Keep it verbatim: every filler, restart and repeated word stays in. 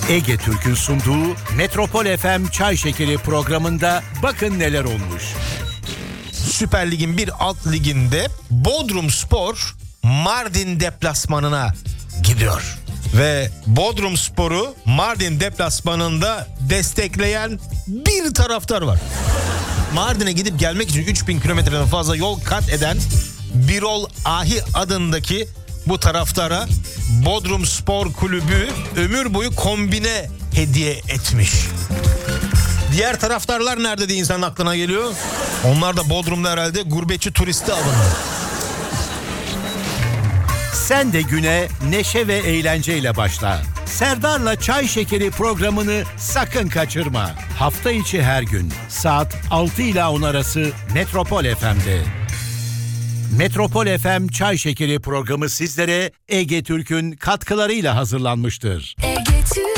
Ege Türk'ün sunduğu Metropol F M Çay Şekeri programında bakın neler olmuş. Süper Lig'in bir alt liginde Bodrumspor Mardin deplasmanına gidiyor. Ve Bodrumspor'u Mardin deplasmanında destekleyen bir taraftar var. Mardin'e gidip gelmek için üç bin kilometreden fazla yol kat eden Birol Ahi adındaki bu taraftara Bodrumspor Kulübü ömür boyu kombine hediye etmiş. Diğer taraftarlar nerede diye insanın aklına geliyor. Onlar da Bodrum'da herhalde gurbetçi turisti alındı. Sen de güne neşe ve eğlenceyle başla. Serdar'la Çay Şekeri programını sakın kaçırma. Hafta içi her gün saat altı ile on arası Metropol F M'de. Metropol F M Çay Şekeri programı sizlere Ege Türk'ün katkılarıyla hazırlanmıştır. Ege Türk.